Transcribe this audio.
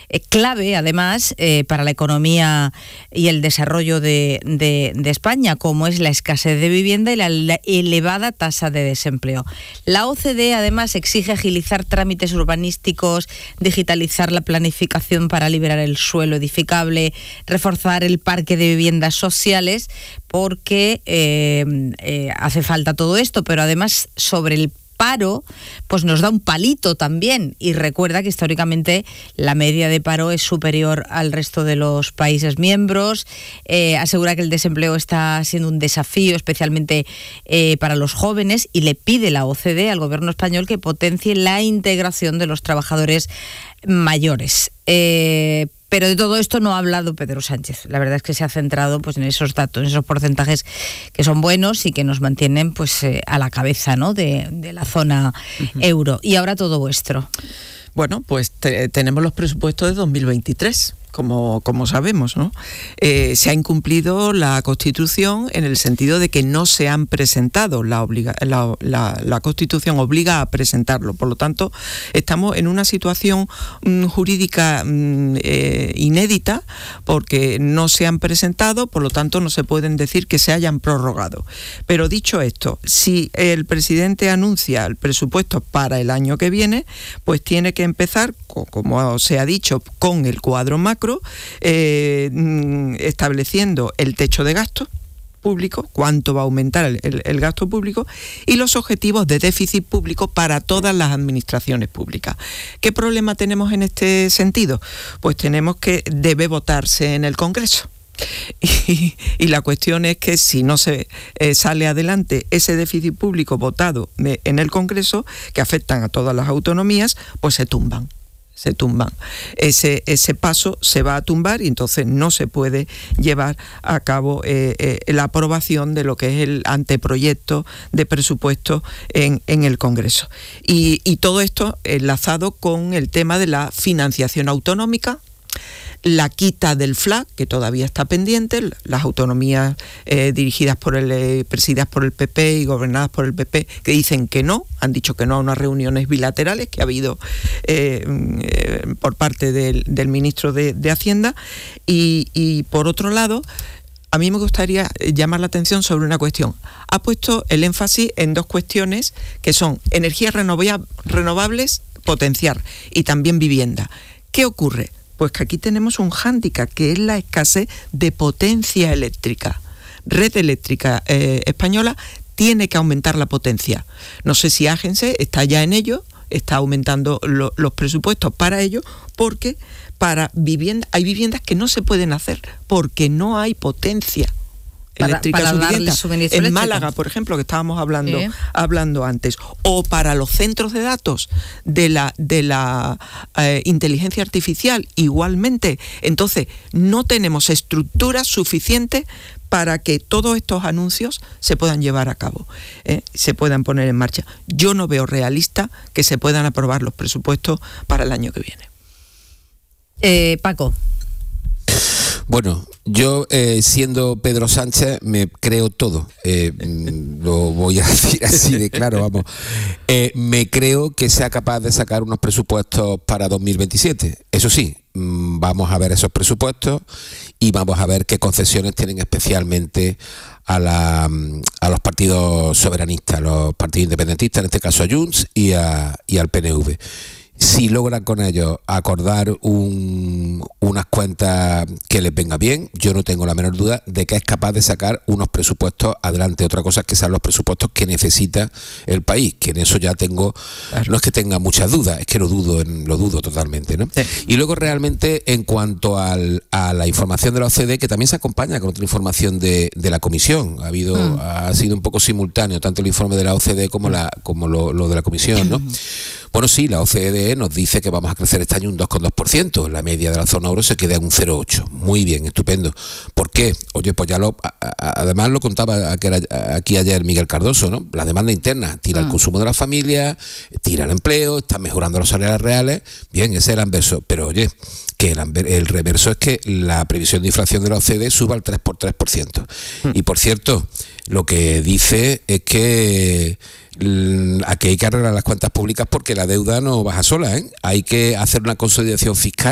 clave, además, para la economía y el desarrollo de España, como es la escasez de vivienda y la elevada tasa de desempleo. La OCDE, además, exige agilizar trámites urbanísticos, digitalizar la planificación para liberar el suelo edificable, reforzar el parque de viviendas sociales, porque hace falta todo esto, pero además sobre el paro, pues nos da un palito también, y recuerda que históricamente la media de paro es superior al resto de los países miembros. Asegura que el desempleo está siendo un desafío, especialmente para los jóvenes, y le pide la OCDE al gobierno español que potencie la integración de los trabajadores mayores. Pero de todo esto no ha hablado Pedro Sánchez. La verdad es que se ha centrado pues en esos datos, en esos porcentajes que son buenos y que nos mantienen pues a la cabeza, ¿no?, de la zona euro. Y ahora todo vuestro. Bueno, pues tenemos los presupuestos de 2023. Como sabemos, ¿no? Se ha incumplido la Constitución en el sentido de que no se han presentado. La Constitución obliga a presentarlo. Por lo tanto, estamos en una situación jurídica inédita, porque no se han presentado, por lo tanto no se pueden decir que se hayan prorrogado. Pero dicho esto, si el presidente anuncia el presupuesto para el año que viene, pues tiene que empezar, como se ha dicho, con el cuadro macro, estableciendo el techo de gasto público, cuánto va a aumentar el gasto público, y los objetivos de déficit público para todas las administraciones públicas. ¿Qué problema tenemos en este sentido? Pues tenemos que debe votarse en el Congreso. Y la cuestión es que si no se sale adelante ese déficit público votado en el Congreso, que afectan a todas las autonomías, pues se tumban. Ese paso se va a tumbar, y entonces no se puede llevar a cabo la aprobación de lo que es el anteproyecto de presupuesto en el Congreso. Y todo esto enlazado con el tema de la financiación autonómica, la quita del FLA, que todavía está pendiente. Las autonomías presididas por el PP y gobernadas por el PP, que dicen que no, han dicho que no a unas reuniones bilaterales que ha habido por parte del ministro de Hacienda. Y por otro lado, a mí me gustaría llamar la atención sobre una cuestión. Ha puesto el énfasis en dos cuestiones, que son energías renovables, potenciar, y también vivienda. ¿Qué ocurre? Pues que aquí tenemos un hándicap, que es la escasez de potencia eléctrica. Red Eléctrica Española tiene que aumentar la potencia. No sé si Agense está ya en ello, está aumentando los presupuestos para ello, porque hay viviendas que no se pueden hacer porque no hay potencia eléctrica suficiente. En Málaga, por ejemplo, que estábamos hablando antes, o para los centros de datos de la inteligencia artificial igualmente. Entonces, no tenemos estructuras suficientes para que todos estos anuncios se puedan llevar a cabo, se puedan poner en marcha. Yo no veo realista que se puedan aprobar los presupuestos para el año que viene. Paco. Bueno, yo siendo Pedro Sánchez me creo todo, lo voy a decir así de claro, vamos. Me creo que sea capaz de sacar unos presupuestos para 2027. Eso sí, vamos a ver esos presupuestos y vamos a ver qué concesiones tienen especialmente a los partidos soberanistas, los partidos independentistas, en este caso a Junts y al PNV. Si logran con ellos acordar unas cuentas que les venga bien, yo no tengo la menor duda de que es capaz de sacar unos presupuestos adelante. Otra cosa es que sean los presupuestos que necesita el país, que en eso ya tengo, claro. No es que tenga muchas dudas, es que lo dudo totalmente, ¿no? Sí. Y luego realmente en cuanto a la información de la OCDE, que también se acompaña con otra información de la Comisión, ha sido un poco simultáneo tanto el informe de la OCDE como lo de la Comisión, ¿no? Bueno, sí, la OCDE nos dice que vamos a crecer este año un 2,2%. La media de la zona euro se queda en un 0,8%. Muy bien, estupendo. ¿Por qué? Oye, pues además lo contaba aquí ayer Miguel Cardoso, ¿no? La demanda interna tira el consumo de las familias, tira el empleo, está mejorando los salarios reales. Bien, ese es el anverso. Pero oye, que el reverso es que la previsión de inflación de la OCDE suba al 3%. Y por cierto, lo que dice es que aquí hay que arreglar las cuentas públicas porque la deuda no baja sola, ¿eh? Hay que hacer una consolidación fiscal